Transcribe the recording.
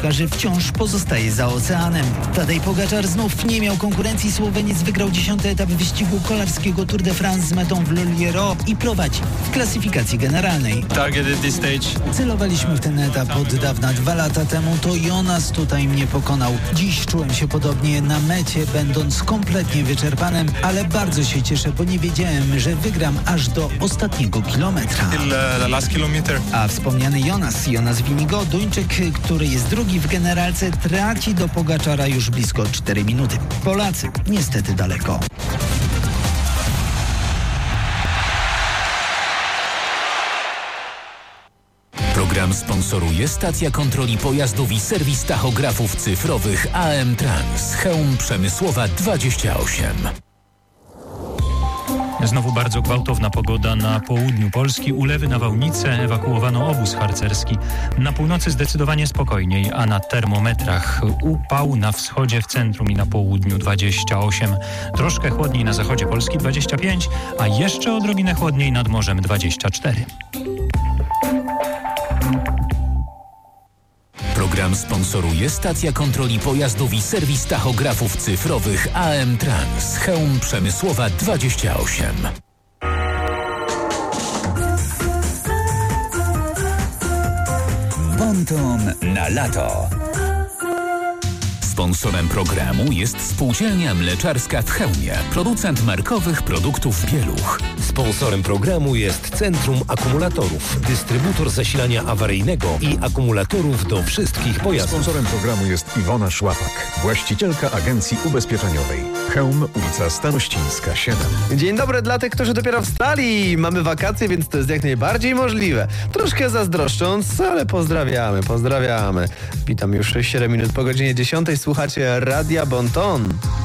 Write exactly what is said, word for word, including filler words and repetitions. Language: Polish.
piłkarzy wciąż pozostaje za oceanem. Tadej Pogaczar znów nie miał konkurencji. Słoweniec wygrał dziesiąty etap wyścigu kolarskiego Tour de France z metą w Loliero i prowadzi w klasyfikacji generalnej. Celowaliśmy w ten etap od dawna. Dwa lata temu to Jonas tutaj mnie pokonał. Dziś czułem się podobnie na mecie, będąc kompletnie wyczerpanym, ale bardzo się cieszę, bo nie wiedziałem, że wygram aż do ostatniego kilometra. A wspomniany Jonas, Jonas Winigo, Duńczyk, który jest drugi w generalce, traci do Pogaczara już blisko cztery minuty. Polacy niestety daleko. Program sponsoruje stacja kontroli pojazdów i serwis tachografów cyfrowych A M Trans. Chełm Przemysłowa dwadzieścia osiem. Znowu bardzo gwałtowna pogoda na południu Polski. Ulewy, nawałnice, ewakuowano obóz harcerski. Na północy zdecydowanie spokojniej, a na termometrach upał na wschodzie, w centrum i na południu dwadzieścia osiem. Troszkę chłodniej na zachodzie Polski dwadzieścia pięć, a jeszcze odrobinę chłodniej nad morzem dwadzieścia cztery. Program sponsoruje stacja kontroli pojazdów i serwis tachografów cyfrowych A M Trans. Chełm Przemysłowa dwadzieścia osiem. Bonton na lato. Sponsorem programu jest Spółdzielnia Mleczarska w Chełmie, producent markowych produktów Bieluch. Sponsorem programu jest Centrum Akumulatorów, dystrybutor zasilania awaryjnego i akumulatorów do wszystkich pojazdów. Sponsorem programu jest Iwona Szłapak, właścicielka agencji ubezpieczeniowej. Chełm, ulica Stanościńska siedem. Dzień dobry dla tych, którzy dopiero wstali. Mamy wakacje, więc to jest jak najbardziej możliwe. Troszkę zazdroszcząc, ale pozdrawiamy, pozdrawiamy. Witam już siedem minut po godzinie dziesiątej. Słuchacie Radia Bonton.